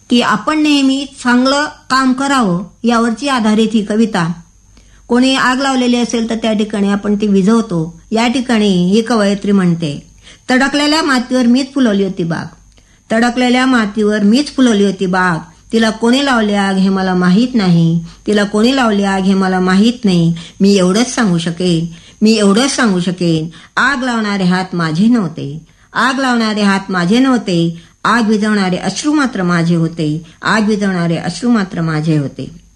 की आपण नेहमी चांगलं काम करावं यावरची आधारित ही कविता. कोणी आग लावलेली असेल तर त्या ठिकाणी आपण ती विझवतो. या ठिकाणी ही कवयित्री म्हणते, तडकलेल्या मातीवर मीच फुलवली होती बाग, तडकलेल्या मातीवर मीच फुलवली होती बाग, तिला कोणी लावली आग हे मला माहीत नाही, तिला कोणी लावली आग हे मला माहीत नाही. मी एवढंच सांगू शकेन, आग लावणारे हात माझे नव्हते, आग लावणारे हात माझे नव्हते, आग विझवणारे अश्रू मात्र माझे होते, आग विझवणारे अश्रू मात्र माझे होते.